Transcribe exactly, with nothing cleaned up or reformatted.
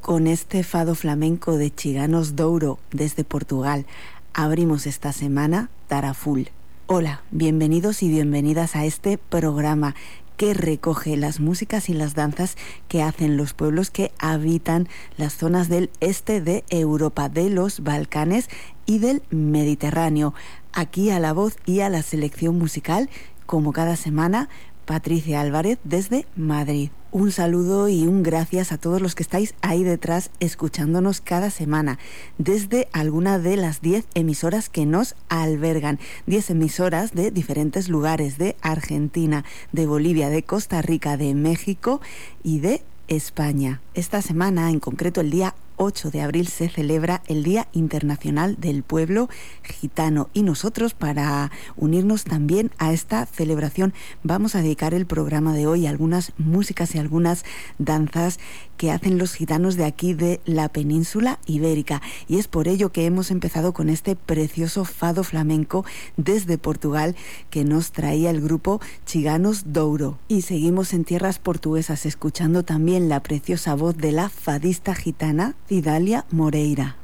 Con este fado flamenco de Chiganos Douro desde Portugal, abrimos esta semana Taraful. Hola, bienvenidos y bienvenidas a este programa que recoge las músicas y las danzas que hacen los pueblos que habitan las zonas del este de Europa, de los Balcanes y del Mediterráneo. Aquí a la voz y a la selección musical, como cada semana, Patricia Álvarez desde Madrid. Un saludo y un gracias a todos los que estáis ahí detrás escuchándonos cada semana desde alguna de las diez emisoras que nos albergan. diez emisoras de diferentes lugares, de Argentina, de Bolivia, de Costa Rica, de México y de España. Esta semana, en concreto el día ocho de abril, se celebra el Día Internacional del Pueblo Gitano y nosotros, para unirnos también a esta celebración, vamos a dedicar el programa de hoy a algunas músicas y algunas danzas que hacen los gitanos de aquí de la península ibérica, y es por ello que hemos empezado con este precioso fado flamenco desde Portugal que nos traía el grupo Chiganos Douro, y seguimos en tierras portuguesas escuchando también la preciosa voz de la fadista gitana Cidália Moreira.